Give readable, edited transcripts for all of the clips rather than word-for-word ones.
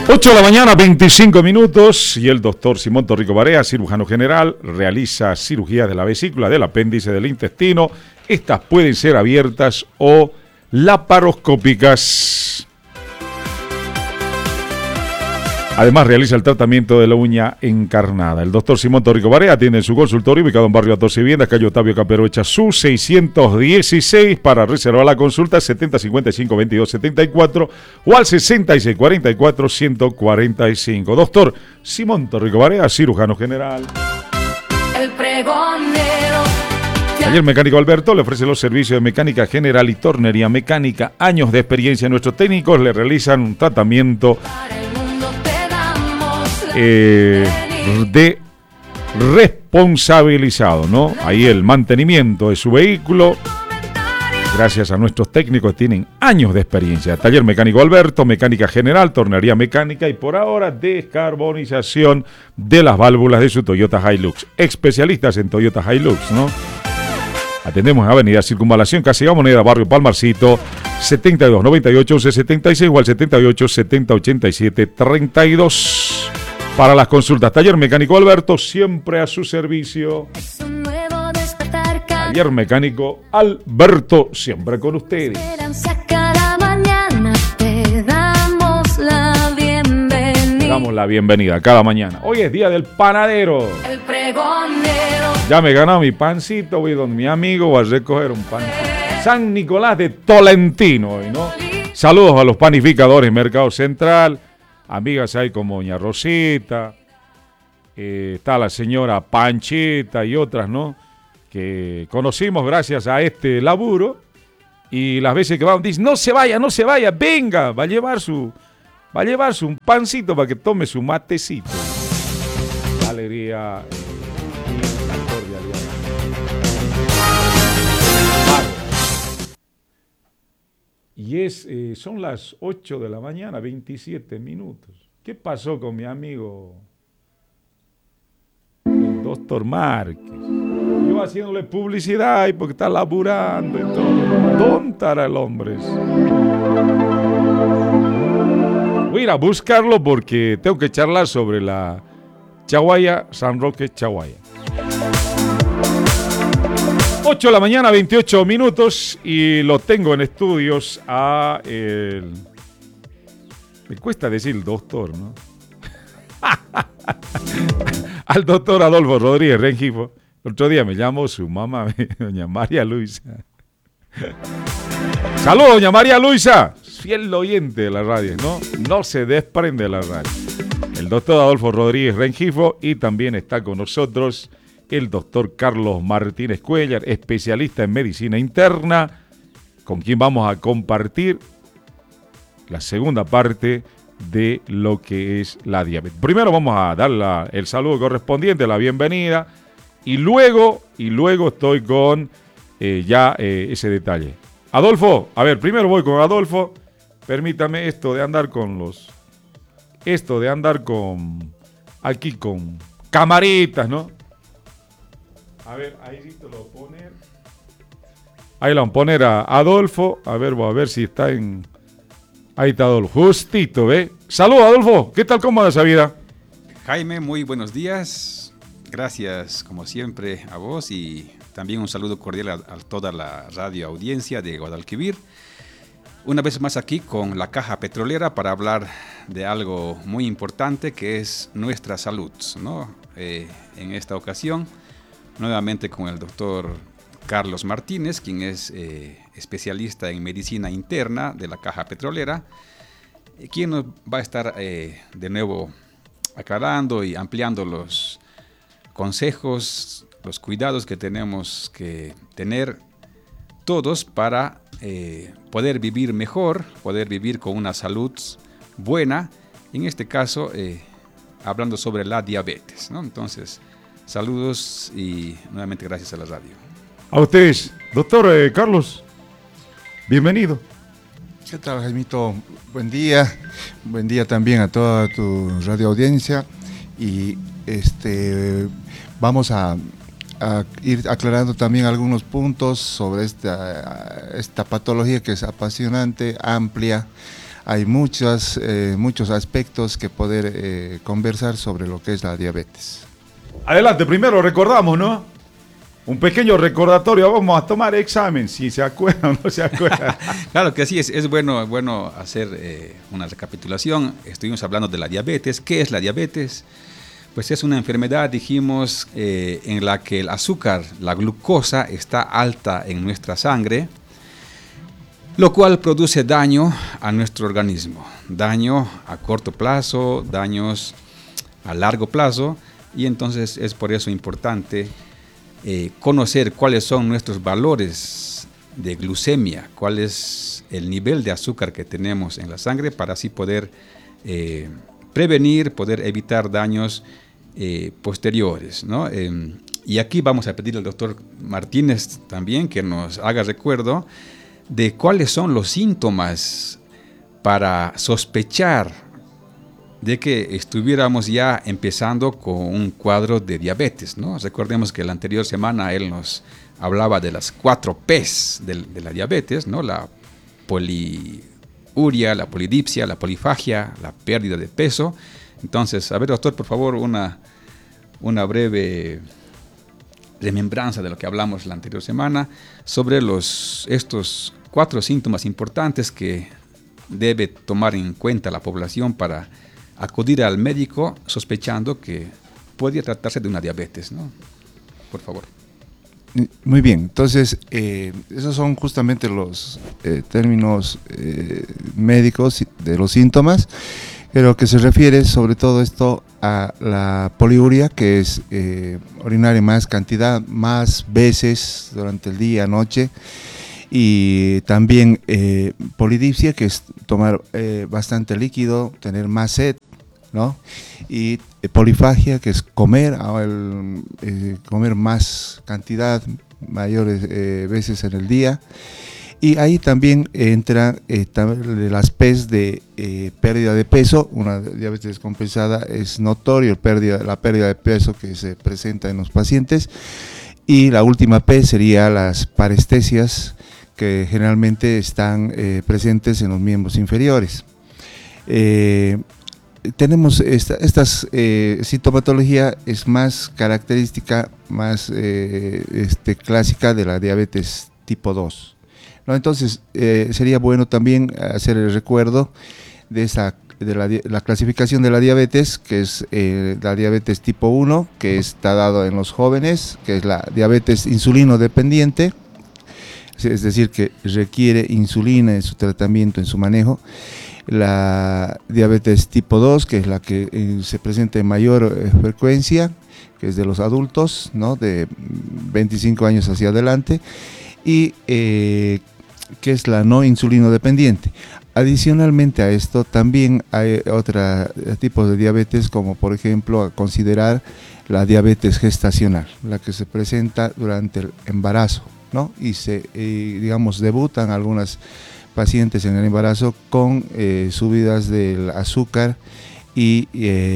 8 de la mañana, 25 minutos, y el doctor Simón Torrico Barea, cirujano general, realiza cirugía de la vesícula, del apéndice, del intestino. Estas pueden ser abiertas o laparoscópicas. Además, realiza el tratamiento de la uña encarnada. El doctor Simón Torrico Barea atiende en su consultorio ubicado en barrio Atorce Viviendas, calle Octavio Campero Echazú, 616. Para reservar la consulta, 7055-2274 o al 6644-145. Doctor Simón Torrico Barea, cirujano general. El pregonero. Taller Mecánico Alberto le ofrece los servicios de mecánica general y tornería mecánica. Años de experiencia. Nuestros técnicos le realizan un tratamiento de responsabilizado, ¿no? Ahí el mantenimiento de su vehículo. Gracias a nuestros técnicos, tienen años de experiencia. Taller Mecánico Alberto, mecánica general, tornería mecánica y por ahora descarbonización de las válvulas de su Toyota Hilux. Especialistas en Toyota Hilux, ¿no? Atendemos en Avenida Circunvalación, Casi Moneda, Barrio Palmarcito, 72 98 11 76 o al 78 70 87 32. Para las consultas, Taller Mecánico Alberto, siempre a su servicio. Taller Mecánico Alberto, siempre con ustedes. Cada mañana te damos la bienvenida. Damos la bienvenida cada mañana. Hoy es día del panadero. El pregonero. Ya me he ganado mi pancito, voy donde mi amigo, voy a recoger un pan. San Nicolás de Tolentino hoy, ¿no? Saludos a los panificadores Mercado Central. Amigas hay como doña Rosita, está la señora Panchita y otras, ¿no? Que conocimos gracias a este laburo. Y las veces que vamos, dicen, no se vaya, venga, va a llevarse un pancito para que tome su matecito. La alegría y la cordialidad. Y son las 8 de la mañana, 27 minutos. ¿Qué pasó con mi amigo, el doctor Márquez? Yo haciéndole publicidad y porque está laburando y todo. ¿Dónde estará el hombre? Voy a ir a buscarlo porque tengo que charlar sobre la Chaguaya, San Roque Chaguaya. 8 de la mañana, 28 minutos, y lo tengo en estudios a el... Me cuesta decir el doctor, ¿no? Al doctor Adolfo Rodríguez Rengifo. El otro día me llamó su mamá, doña María Luisa. Saludos, doña María Luisa. Fiel oyente de la radio, ¿no? No se desprende de la radio. El doctor Adolfo Rodríguez Rengifo, y también está con nosotros el doctor Carlos Martínez Cuellar, especialista en medicina interna, con quien vamos a compartir la segunda parte de lo que es la diabetes. Primero vamos a dar el saludo correspondiente, la bienvenida, y luego estoy con ese detalle. Adolfo, a ver, primero voy con Adolfo. Permítame esto de andar con aquí con camaritas, ¿no? A ver, ahí sí te lo voy a poner. Ahí lo van a poner a Adolfo. A ver si está en... Ahí está Adolfo, justito, ¿ve? Saludos, Adolfo. ¿Qué tal? ¿Cómo va esa vida? Jaime, muy buenos días. Gracias, como siempre, a vos y también un saludo cordial a toda la radio audiencia de Guadalquivir. Una vez más aquí con la Caja Petrolera para hablar de algo muy importante que es nuestra salud, ¿no? En esta ocasión, nuevamente con el doctor Carlos Martínez, quien es especialista en medicina interna de la Caja Petrolera, quien nos va a estar de nuevo aclarando y ampliando los consejos, los cuidados que tenemos que tener todos para poder vivir mejor, poder vivir con una salud buena, en este caso hablando sobre la diabetes, ¿no? Entonces, saludos y nuevamente gracias a la radio. A ustedes, doctor Carlos, bienvenido. ¿Qué tal, Jaimito? Buen día también a toda tu radio audiencia y vamos a ir aclarando también algunos puntos sobre esta patología que es apasionante, amplia. hay muchos aspectos que poder conversar sobre lo que es la diabetes. Adelante, primero recordamos, ¿no? Un pequeño recordatorio, vamos a tomar examen, si se acuerdan o no se acuerdan. Claro que sí, es bueno hacer una recapitulación. Estuvimos hablando de la diabetes. ¿Qué es la diabetes? Pues es una enfermedad, dijimos, en la que el azúcar, la glucosa, está alta en nuestra sangre, lo cual produce daño a nuestro organismo. Daño a corto plazo, daños a largo plazo, y entonces es por eso importante conocer cuáles son nuestros valores de glucemia, cuál es el nivel de azúcar que tenemos en la sangre para así poder prevenir, poder evitar daños posteriores, ¿no? Y aquí vamos a pedir al doctor Martínez también que nos haga recuerdo de cuáles son los síntomas para sospechar de que estuviéramos ya empezando con un cuadro de diabetes, ¿no? Recordemos que la anterior semana él nos hablaba de las 4 P's de la diabetes, ¿no? La poliuria, la polidipsia, la polifagia, la pérdida de peso. Entonces, a ver, doctor, por favor, una breve remembranza de lo que hablamos la anterior semana sobre estos 4 síntomas importantes que debe tomar en cuenta la población para acudir al médico sospechando que podría tratarse de una diabetes, ¿no? Por favor. Muy bien, entonces esos son justamente los términos médicos de los síntomas, pero que se refiere sobre todo esto a la poliuria, que es orinar en más cantidad, más veces durante el día, noche, y también polidipsia, que es tomar bastante líquido, tener más sed, ¿no? Y polifagia, que es comer, comer más cantidad, mayores veces en el día. Y ahí también entran las P's de pérdida de peso. Una diabetes descompensada es notorio la pérdida de peso que se presenta en los pacientes. Y la última P sería las parestesias, que generalmente están presentes en los miembros inferiores. Tenemos esta sintomatología es más característica, más clásica de la diabetes tipo 2, ¿no? Entonces sería bueno también hacer el recuerdo de la clasificación de la diabetes, que es la diabetes tipo 1, que está dado en los jóvenes, que es la diabetes insulino dependiente, es decir, que requiere insulina en su tratamiento, en su manejo. La diabetes tipo 2, que es la que se presenta en mayor frecuencia, que es de los adultos, ¿no? De 25 años hacia adelante, y que es la no insulino dependiente. Adicionalmente a esto, también hay otros tipos de diabetes, como por ejemplo a considerar la diabetes gestacional, la que se presenta durante el embarazo, ¿no? Y digamos, debutan algunas pacientes en el embarazo con subidas del azúcar y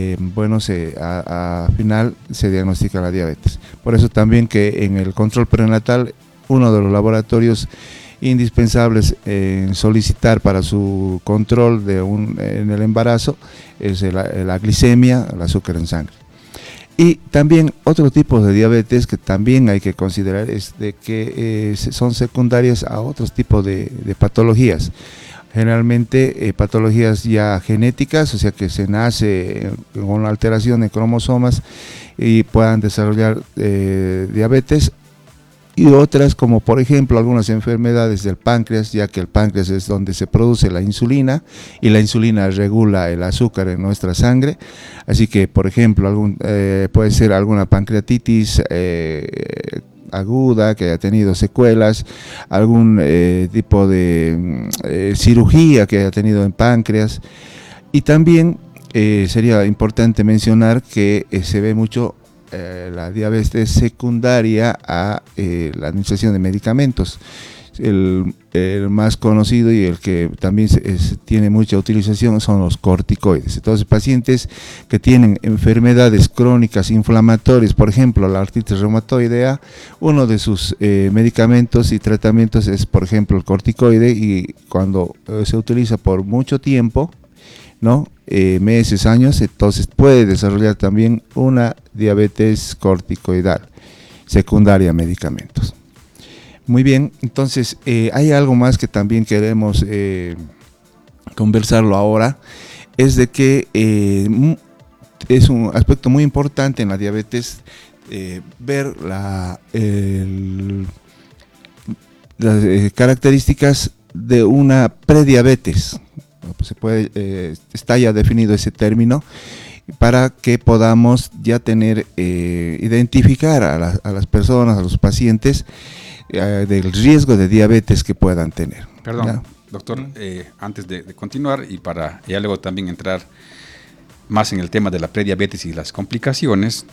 a final se diagnostica la diabetes. Por eso también que en el control prenatal, uno de los laboratorios indispensables en solicitar para su control en el embarazo es la glicemia, el azúcar en sangre. Y también otro tipo de diabetes que también hay que considerar es de que son secundarias a otros tipos de patologías. Generalmente patologías ya genéticas, o sea que se nace con alteración de cromosomas y puedan desarrollar diabetes, y otras como por ejemplo algunas enfermedades del páncreas, ya que el páncreas es donde se produce la insulina y la insulina regula el azúcar en nuestra sangre. Así que por ejemplo puede ser alguna pancreatitis aguda que haya tenido secuelas, algún tipo de cirugía que haya tenido en páncreas. Y también sería importante mencionar que se ve mucho la diabetes secundaria a la administración de medicamentos, El más conocido y el que también tiene mucha utilización son los corticoides. Entonces, pacientes que tienen enfermedades crónicas inflamatorias, por ejemplo, la artritis reumatoidea, uno de sus medicamentos y tratamientos es, por ejemplo, el corticoide, y cuando se utiliza por mucho tiempo, ¿no? Meses, años, entonces puede desarrollar también una diabetes corticoidal secundaria a medicamentos. Muy bien, entonces hay algo más que también queremos conversarlo ahora, es de que es un aspecto muy importante en la diabetes ver las características de una prediabetes. Se puede, está ya definido ese término para que podamos ya tener, identificar a las personas, a los pacientes, del riesgo de diabetes que puedan tener. Perdón, ¿ya? doctor, antes de continuar y para ya luego también entrar más en el tema de la prediabetes y las complicaciones,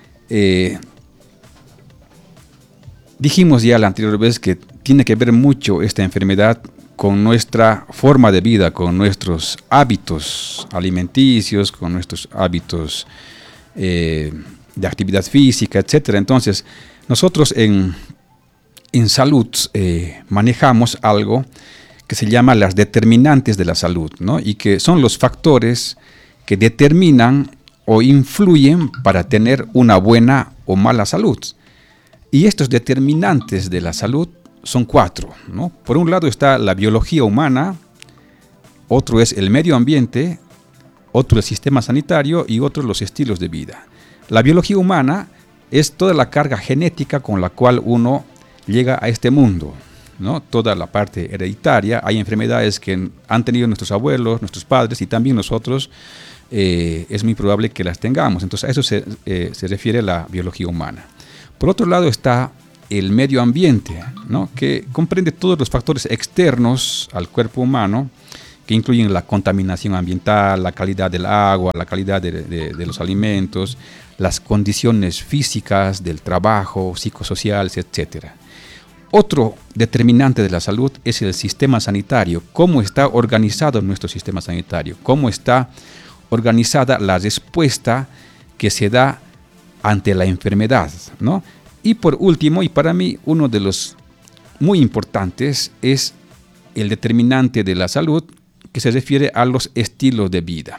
dijimos ya la anterior vez que tiene que ver mucho esta enfermedad con nuestra forma de vida, con nuestros hábitos alimenticios, con nuestros hábitos de actividad física, etcétera. Entonces, nosotros en salud manejamos algo que se llama las determinantes de la salud, ¿no? Y que son los factores que determinan o influyen para tener una buena o mala salud. Y estos determinantes de la salud son 4, ¿no? Por un lado está la biología humana, otro es el medio ambiente, otro el sistema sanitario y otro los estilos de vida. La biología humana es toda la carga genética con la cual uno llega a este mundo, ¿no? Toda la parte hereditaria. Hay enfermedades que han tenido nuestros abuelos, nuestros padres y también nosotros, es muy probable que las tengamos. Entonces a eso se refiere la biología humana. Por otro lado está el medio ambiente, ¿no? Que comprende todos los factores externos al cuerpo humano, que incluyen la contaminación ambiental, la calidad del agua, la calidad de los alimentos, las condiciones físicas del trabajo, psicosociales, etc. Otro determinante de la salud es el sistema sanitario, cómo está organizado nuestro sistema sanitario, cómo está organizada la respuesta que se da ante la enfermedad, ¿no? Y por último, y para mí uno de los muy importantes, es el determinante de la salud que se refiere a los estilos de vida.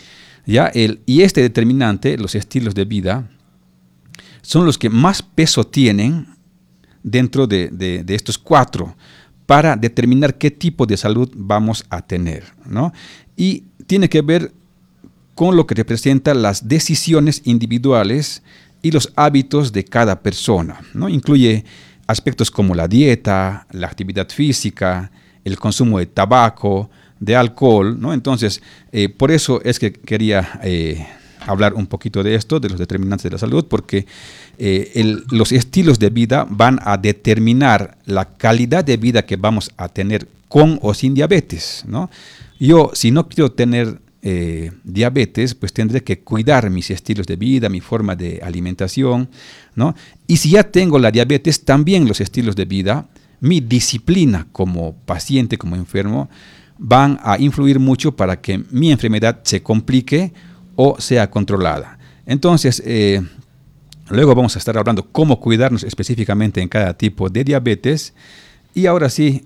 Y este determinante, los estilos de vida, son los que más peso tienen dentro de estos 4 para determinar qué tipo de salud vamos a tener, ¿no? Y tiene que ver con lo que representa las decisiones individuales y los hábitos de cada persona, ¿no? Incluye aspectos como la dieta, la actividad física, el consumo de tabaco, de alcohol, ¿no? Entonces, por eso es que quería hablar un poquito de esto, de los determinantes de la salud, porque los estilos de vida van a determinar la calidad de vida que vamos a tener con o sin diabetes, ¿no? Yo, si no quiero tener diabetes, pues tendré que cuidar mis estilos de vida, mi forma de alimentación, ¿no? Y si ya tengo la diabetes, también los estilos de vida, mi disciplina como paciente, como enfermo, van a influir mucho para que mi enfermedad se complique o sea controlada. Entonces, luego vamos a estar hablando cómo cuidarnos específicamente en cada tipo de diabetes. Y ahora sí,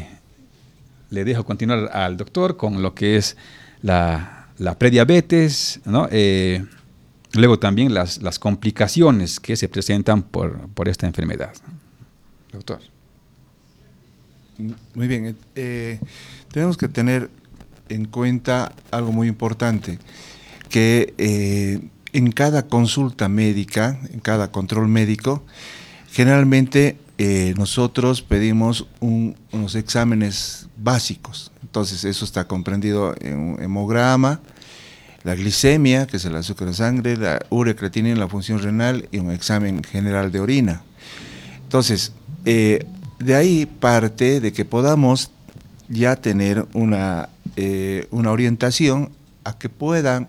le dejo continuar al doctor con lo que es la prediabetes, ¿no? Luego también las complicaciones que se presentan por esta enfermedad. Doctor. Muy bien. Tenemos que tener en cuenta algo muy importante, que en cada consulta médica, en cada control médico, generalmente nosotros pedimos unos exámenes básicos. Entonces eso está comprendido en un hemograma, la glicemia, que es el azúcar de sangre, la urea creatinina, la función renal y un examen general de orina. Entonces, de ahí parte de que podamos ya tener una orientación a que puedan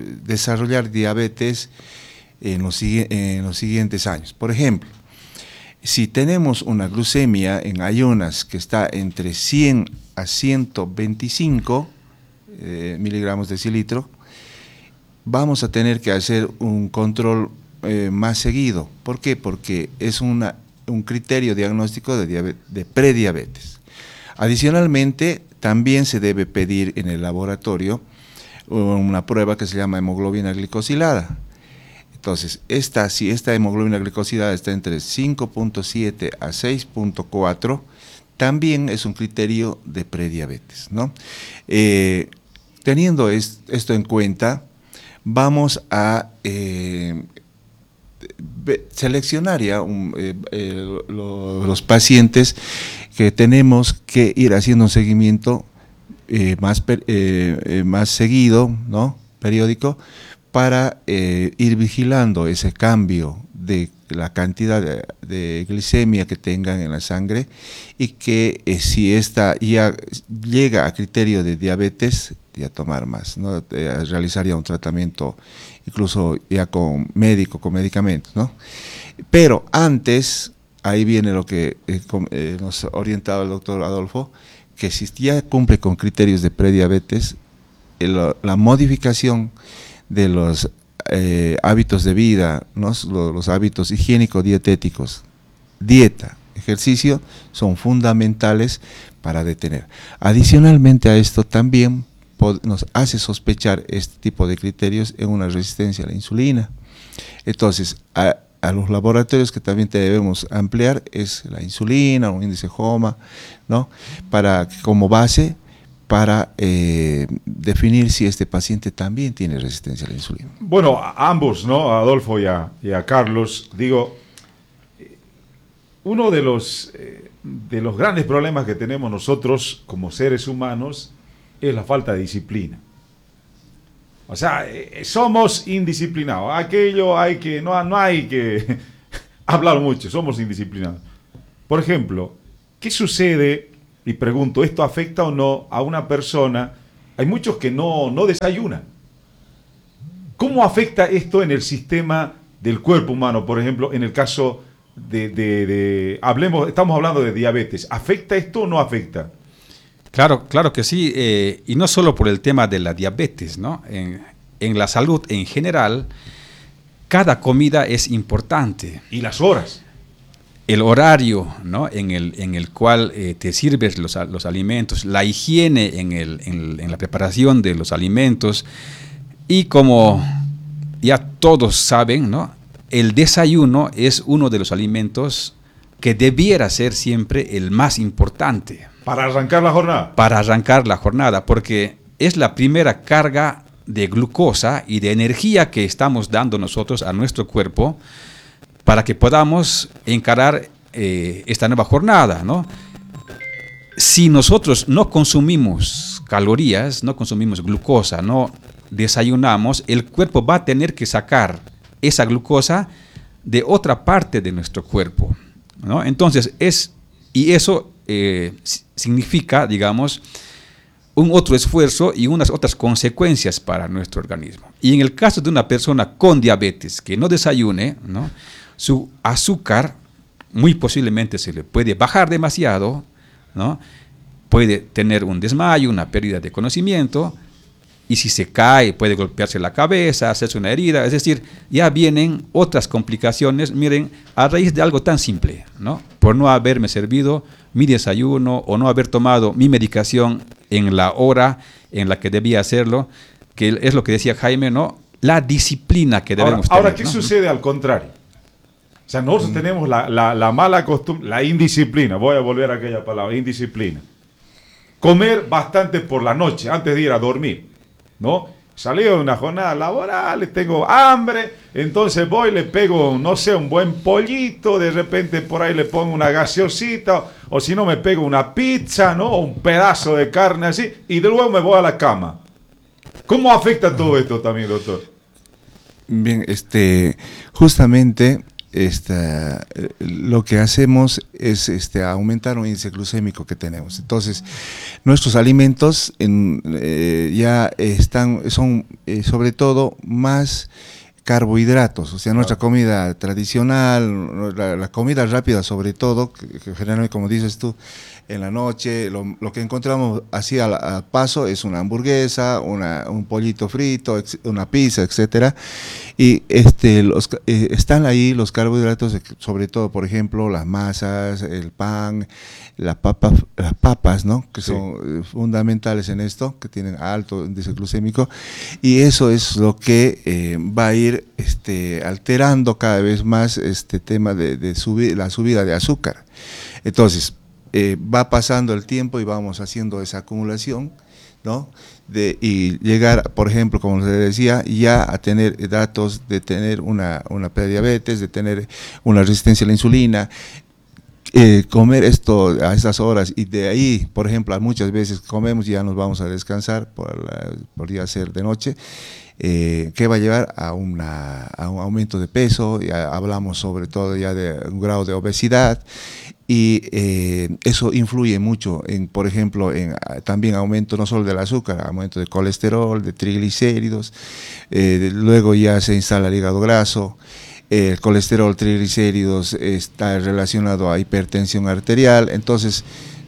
desarrollar diabetes en los siguientes años. Por ejemplo, Si tenemos una glucemia en ayunas que está entre 100 a 125 miligramos decilitro, vamos a tener que hacer un control más seguido. ¿Por qué? Porque es un criterio diagnóstico de prediabetes. Adicionalmente, también se debe pedir en el laboratorio una prueba que se llama hemoglobina glicosilada. Entonces, si esta hemoglobina glicosilada está entre 5.7 a 6.4, también es un criterio de prediabetes, ¿no? Teniendo esto en cuenta, vamos a seleccionar ya los pacientes que tenemos que ir haciendo un seguimiento más seguido, ¿no? Periódico, para ir vigilando ese cambio de la cantidad de glicemia que tengan en la sangre, y que si esta ya llega a criterio de diabetes, ya tomar más, ¿no? Realizar ya un tratamiento incluso ya con medicamentos, ¿no? Pero antes, ahí viene lo que nos ha orientado el doctor Adolfo, que si ya cumple con criterios de prediabetes, la modificación de los hábitos de vida, ¿no? Los hábitos higiénico-dietéticos, dieta, ejercicio, son fundamentales para detener. Adicionalmente a esto, también nos hace sospechar este tipo de criterios en una resistencia a la insulina. Entonces, a los laboratorios que también debemos ampliar es la insulina, un índice HOMA, ¿no? Como base para definir si este paciente también tiene resistencia a la insulina. Bueno, a ambos, ¿no? A Adolfo y a Carlos, digo, uno de los grandes problemas que tenemos nosotros como seres humanos es la falta de disciplina. O sea, somos indisciplinados. Aquello no hay que hablar mucho, somos indisciplinados. Por ejemplo, ¿qué sucede? Y pregunto, ¿esto afecta o no a una persona? Hay muchos que no desayunan. ¿Cómo afecta esto en el sistema del cuerpo humano? Por ejemplo, en el caso estamos hablando de diabetes. ¿Afecta esto o no afecta? Claro que sí, y no solo por el tema de la diabetes, ¿no? En la salud en general, cada comida es importante. ¿Y las horas? El horario, ¿no? en el cual te sirves los alimentos, la higiene en la preparación de los alimentos, y como ya todos saben, ¿no? El desayuno es uno de los alimentos que debiera ser siempre el más importante. ¿Para arrancar la jornada? Para arrancar la jornada, porque es la primera carga de glucosa y de energía que estamos dando nosotros a nuestro cuerpo para que podamos encarar esta nueva jornada, ¿no? Si nosotros no consumimos calorías, no consumimos glucosa, no desayunamos, el cuerpo va a tener que sacar esa glucosa de otra parte de nuestro cuerpo, ¿no? Entonces, eso significa, digamos, un otro esfuerzo y unas otras consecuencias para nuestro organismo. Y en el caso de una persona con diabetes que no desayune, ¿no? Su azúcar muy posiblemente se le puede bajar demasiado, ¿no? Puede tener un desmayo, una pérdida de conocimiento, y si se cae puede golpearse la cabeza, hacerse una herida. Es decir, ya vienen otras complicaciones, miren, a raíz de algo tan simple, ¿no? Por no haberme servido mi desayuno o no haber tomado mi medicación en la hora en la que debía hacerlo, que es lo que decía Jaime, ¿no? La disciplina que debemos tener. Ahora, ¿qué sucede al contrario? O sea, nosotros tenemos la mala costumbre, la indisciplina, voy a volver a aquella palabra, indisciplina. Comer bastante por la noche, antes de ir a dormir, ¿no? Salí de una jornada laboral, tengo hambre, entonces voy, le pego, no sé, un buen pollito, de repente por ahí le pongo una gaseosita, o si no me pego una pizza, ¿no? O un pedazo de carne así, y luego me voy a la cama. ¿Cómo afecta todo esto también, doctor? Bien, justamente lo que hacemos es aumentar un índice glucémico que tenemos. Entonces, nuestros alimentos son sobre todo más carbohidratos, o sea, nuestra comida tradicional, la comida rápida sobre todo, que generalmente, como dices tú, en la noche, lo que encontramos así al paso es una hamburguesa, un pollito frito, una pizza, etcétera. Y están ahí los carbohidratos, sobre todo, por ejemplo, las masas, el pan, las papas, ¿no? Que son fundamentales en esto, que tienen alto índice glucémico, y eso es lo que va a ir alterando cada vez más este tema de la subida de azúcar. Entonces, va pasando el tiempo y vamos haciendo esa acumulación, ¿no? Y llegar, por ejemplo, como les decía, ya a tener datos de tener una prediabetes, de tener una resistencia a la insulina, comer esto a estas horas, y de ahí, por ejemplo, muchas veces comemos y ya nos vamos a descansar, podría ser de noche, que va a llevar a un aumento de peso. Ya hablamos sobre todo ya de un grado de obesidad, y eso influye mucho por ejemplo, también aumento no solo del azúcar, aumento de colesterol, de triglicéridos, luego ya se instala el hígado graso. El colesterol, triglicéridos está relacionado a hipertensión arterial. Entonces,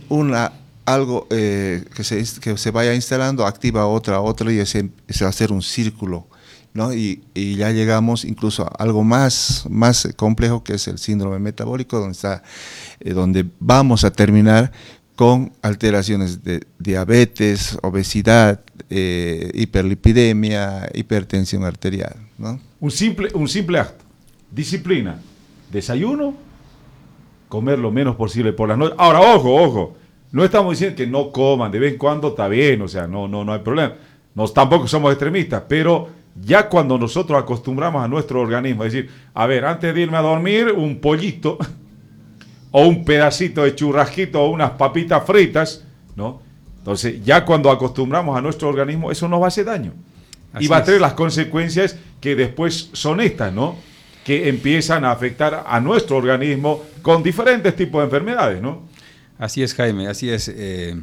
algo que se vaya instalando activa otra, y se va a hacer un círculo, ¿no? Y ya llegamos incluso a algo más complejo, que es el síndrome metabólico, donde vamos a terminar con alteraciones de diabetes, obesidad, hiperlipidemia, hipertensión arterial, ¿no? Un simple acto. Disciplina, desayuno, comer lo menos posible por las noches. Ahora, ojo, no estamos diciendo que no coman, de vez en cuando está bien, o sea, no hay problema. Tampoco somos extremistas, pero ya cuando nosotros acostumbramos a nuestro organismo a decir, a ver, antes de irme a dormir, un pollito, o un pedacito de churrasquito, o unas papitas fritas, ¿no? Entonces, ya cuando acostumbramos a nuestro organismo, eso nos va a hacer daño. Y va a tener las consecuencias que después son estas, ¿no? Que empiezan a afectar a nuestro organismo con diferentes tipos de enfermedades, ¿no? Así es, Jaime, así es.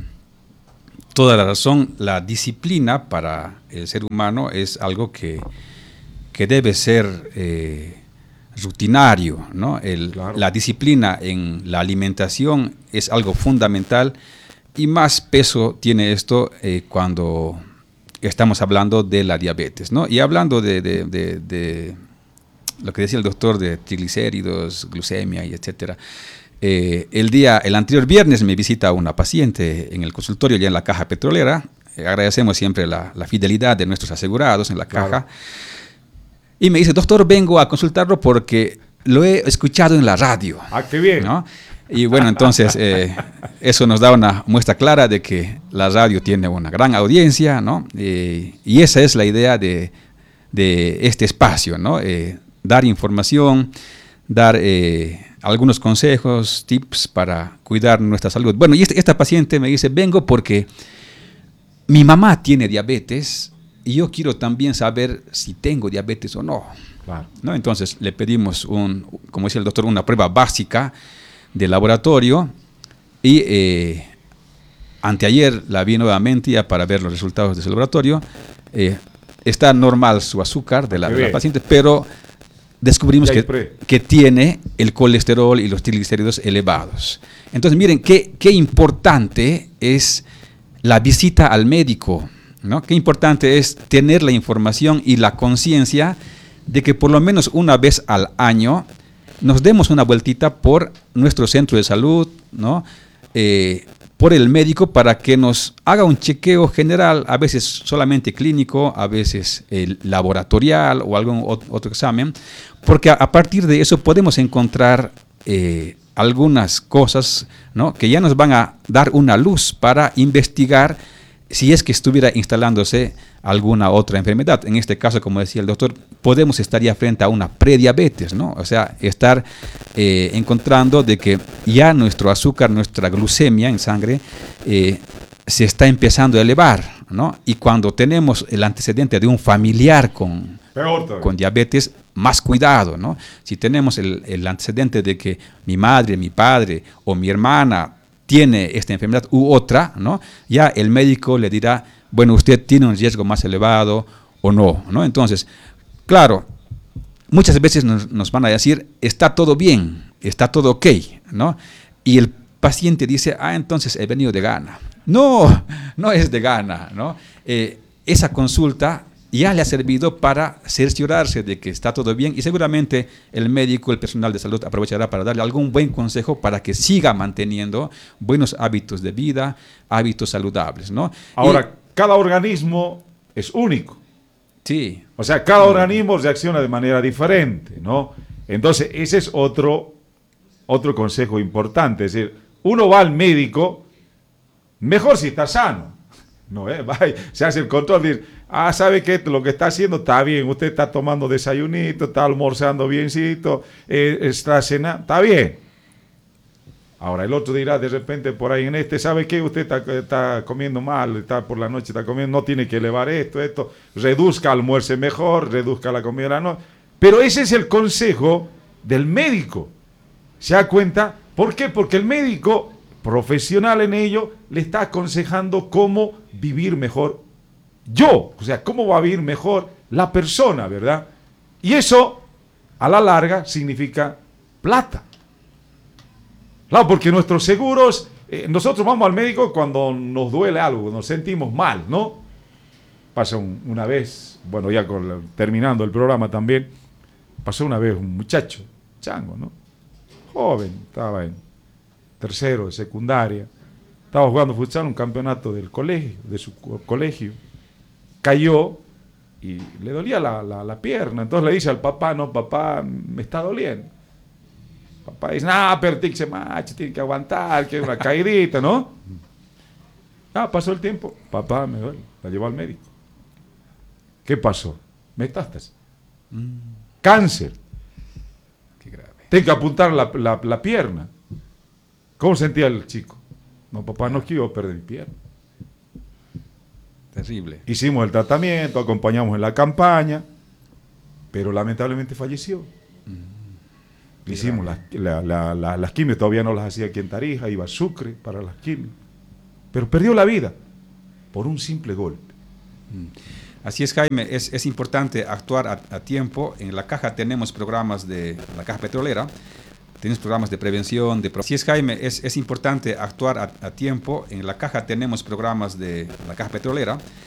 Toda la razón. La disciplina para el ser humano es algo que debe ser rutinario, ¿no? Claro. La disciplina en la alimentación es algo fundamental, y más peso tiene esto cuando estamos hablando de la diabetes, ¿no? Y hablando de lo que decía el doctor de triglicéridos, glucemia y etcétera. El anterior viernes me visita una paciente en el consultorio, ya en la Caja Petrolera. Agradecemos siempre la fidelidad de nuestros asegurados en la caja. Claro. Y me dice, doctor, vengo a consultarlo porque lo he escuchado en la radio. ¡Ah, qué bien! ¿No? Y bueno, entonces eso nos da una muestra clara de que la radio tiene una gran audiencia, ¿no? Y esa es la idea de este espacio, ¿no? Dar información, dar algunos consejos, tips para cuidar nuestra salud. Bueno, y esta paciente me dice, vengo porque mi mamá tiene diabetes y yo quiero también saber si tengo diabetes o no. Claro. ¿No? Entonces le pedimos, como decía el doctor, una prueba básica de laboratorio, y anteayer la vi nuevamente ya para ver los resultados de ese laboratorio. Está normal su azúcar de la paciente, pero descubrimos que tiene el colesterol y los triglicéridos elevados. Entonces, miren, qué importante es la visita al médico, ¿no? Qué importante es tener la información y la conciencia de que por lo menos una vez al año nos demos una vueltita por nuestro centro de salud, ¿no? Por el médico, para que nos haga un chequeo general, a veces solamente clínico, a veces laboratorial o algún otro examen, porque a partir de eso podemos encontrar algunas cosas, ¿no? Que ya nos van a dar una luz para investigar si es que estuviera instalándose alguna otra enfermedad. En este caso, como decía el doctor, podemos estar ya frente a una prediabetes, ¿no? O sea, estar encontrando de que ya nuestro azúcar, nuestra glucemia en sangre se está empezando a elevar, ¿no? Y cuando tenemos el antecedente de un familiar con diabetes, más cuidado, ¿no? Si tenemos el antecedente de que mi madre, mi padre o mi hermana tiene esta enfermedad u otra, ¿no? Ya el médico le dirá, bueno, usted tiene un riesgo más elevado o no, ¿no? Entonces, claro, muchas veces nos van a decir, está todo bien, está todo ok, ¿no? Y el paciente dice, entonces he venido de gana. No, no es de gana, ¿no? Esa consulta ya le ha servido para cerciorarse de que está todo bien y seguramente el médico, el personal de salud aprovechará para darle algún buen consejo para que siga manteniendo buenos hábitos de vida, hábitos saludables, ¿no? Ahora, cada organismo es único. Sí. O sea, cada organismo reacciona de manera diferente, ¿no? Entonces, ese es otro consejo importante. Es decir, uno va al médico, mejor si está sano. No, va, se hace el control, dice, ¿sabe qué? Lo que está haciendo está bien, usted está tomando desayunito, está almorzando biencito, está cenando, está bien. Ahora el otro dirá de repente por ahí ¿sabe qué? Usted está comiendo mal, está por la noche, está comiendo, no tiene que elevar esto, reduzca, almuerce mejor, reduzca la comida de la noche. Pero ese es el consejo del médico. ¿Se da cuenta? ¿Por qué? Porque el médico profesional en ello le está aconsejando cómo vivir mejor o sea, cómo va a vivir mejor la persona, ¿verdad? Y eso, a la larga, significa plata. Claro, porque nuestros seguros, nosotros vamos al médico cuando nos duele algo, nos sentimos mal, ¿no? Pasa una vez, bueno, ya terminando el programa también, pasó una vez un muchacho, chango, ¿no? Joven, estaba en tercero de secundaria, estaba jugando futsal en un campeonato del colegio, de su colegio, cayó y le dolía la pierna, entonces le dice al papá, no, papá, me está doliendo. Papá dice, pero tiene que ser macho, tiene que aguantar, que es una caidita, ¿no? Pasó el tiempo, papá, me duele, la llevó al médico. ¿Qué pasó? Metástasis. Cáncer. Qué grave. Tiene que apuntar la pierna. ¿Cómo sentía el chico? No, papá, no quiero perder mi pierna. Terrible. Hicimos el tratamiento, acompañamos en la campaña, pero lamentablemente falleció. Hicimos las quimios, todavía no las hacía aquí en Tarija, iba a Sucre para las quimios. Pero perdió la vida por un simple golpe. Así es, Jaime, es importante actuar a tiempo. En la caja tenemos programas de la caja petrolera, tenemos programas de prevención. Así es, Jaime, es importante actuar a tiempo. En la caja tenemos programas de la caja petrolera,